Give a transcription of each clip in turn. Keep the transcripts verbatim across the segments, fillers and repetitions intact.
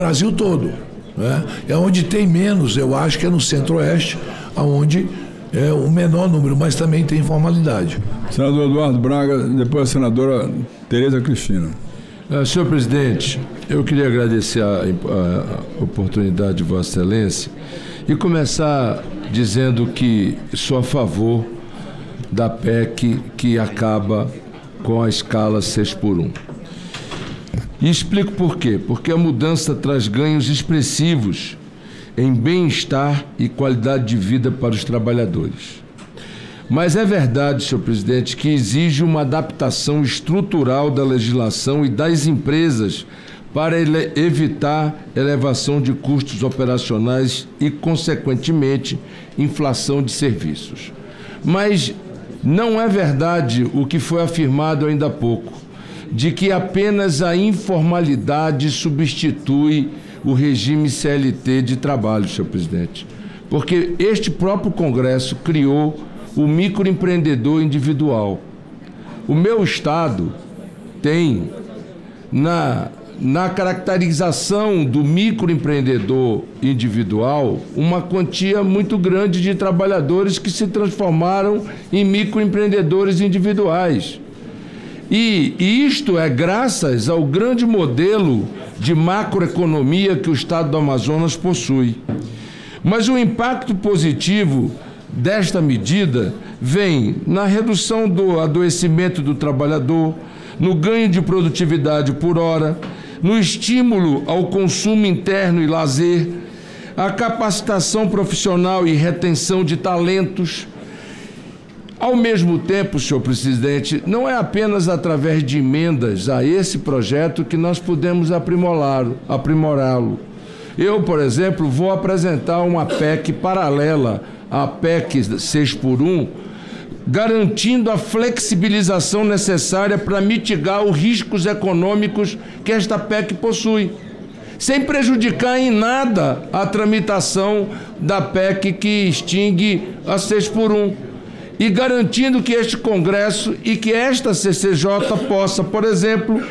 Brasil todo, né? É onde tem menos, eu acho que é no Centro-Oeste, onde é o menor número, mas também tem informalidade. Senador Eduardo Braga, depois a senadora Tereza Cristina. Uh, senhor presidente, eu queria agradecer a, a oportunidade de Vossa Excelência e começar dizendo que sou a favor da P E C que acaba com a escala seis por um. E explico por quê. Porque a mudança traz ganhos expressivos em bem-estar e qualidade de vida para os trabalhadores. Mas é verdade, senhor presidente, que exige uma adaptação estrutural da legislação e das empresas para ele evitar elevação de custos operacionais e, consequentemente, inflação de serviços. Mas não é verdade o que foi afirmado ainda há pouco, de que apenas a informalidade substitui o regime C L T de trabalho, senhor presidente. Porque este próprio Congresso criou o microempreendedor individual. O meu Estado tem, na, na caracterização do microempreendedor individual, uma quantia muito grande de trabalhadores que se transformaram em microempreendedores individuais. E isto é graças ao grande modelo de macroeconomia que o Estado do Amazonas possui. Mas o impacto positivo desta medida vem na redução do adoecimento do trabalhador, no ganho de produtividade por hora, no estímulo ao consumo interno e lazer, a capacitação profissional e retenção de talentos. Ao mesmo tempo, senhor presidente, não é apenas através de emendas a esse projeto que nós podemos aprimorá-lo. aprimorá-lo. Eu, por exemplo, vou apresentar uma P E C paralela à P E C seis por um, garantindo a flexibilização necessária para mitigar os riscos econômicos que esta P E C possui, sem prejudicar em nada a tramitação da P E C que extingue a seis por um. E garantindo que este Congresso e que esta C C J possa, por exemplo,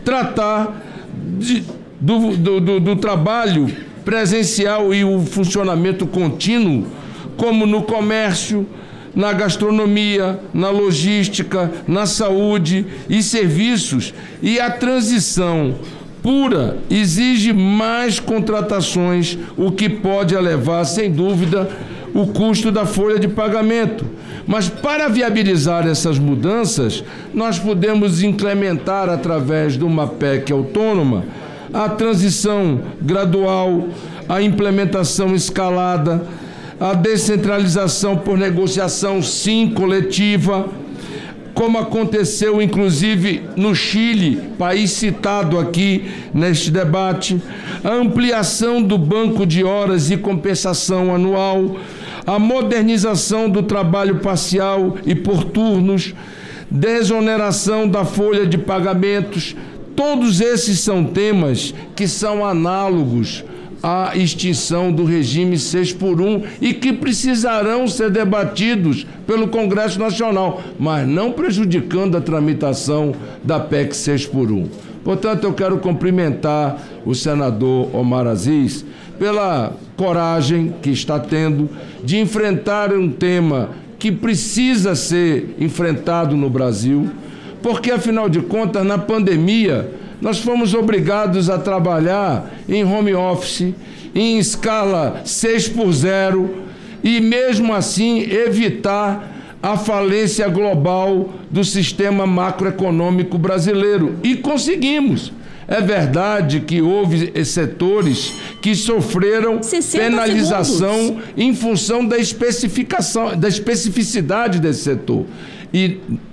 tratar de, do, do, do, do trabalho presencial e o funcionamento contínuo, como no comércio, na gastronomia, na logística, na saúde e serviços. E a transição pura exige mais contratações, o que pode elevar, sem dúvida, o custo da folha de pagamento. Mas para viabilizar essas mudanças, nós podemos incrementar, através de uma P E C autônoma, a transição gradual, a implementação escalada, a descentralização por negociação, sim, coletiva, como aconteceu, inclusive, no Chile, país citado aqui neste debate, a ampliação do banco de horas e compensação anual, a modernização do trabalho parcial e por turnos, desoneração da folha de pagamentos. Todos esses são temas que são análogos à extinção do regime seis por um e que precisarão ser debatidos pelo Congresso Nacional, mas não prejudicando a tramitação da P E C seis por um. Portanto, eu quero cumprimentar o senador Omar Aziz pela coragem que está tendo de enfrentar um tema que precisa ser enfrentado no Brasil, porque, afinal de contas, na pandemia, nós fomos obrigados a trabalhar em home office, em escala seis por zero, e, mesmo assim, evitar a falência global do sistema macroeconômico brasileiro. E conseguimos. É verdade que houve setores que sofreram penalização segundos. Em função da especificação, da especificidade desse setor. E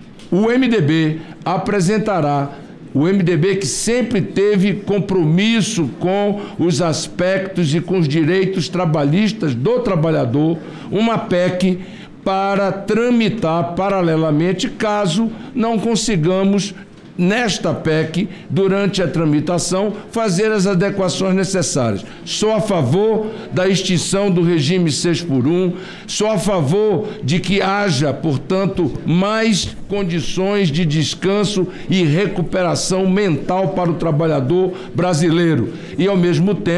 o M D B apresentará, o M D B que sempre teve compromisso com os aspectos e com os direitos trabalhistas do trabalhador, uma P E C para tramitar paralelamente, caso não consigamos nesta P E C, durante a tramitação, fazer as adequações necessárias. Sou a favor da extinção do regime seis por um, sou a favor de que haja, portanto, mais condições de descanso e recuperação mental para o trabalhador brasileiro. E, ao mesmo tempo,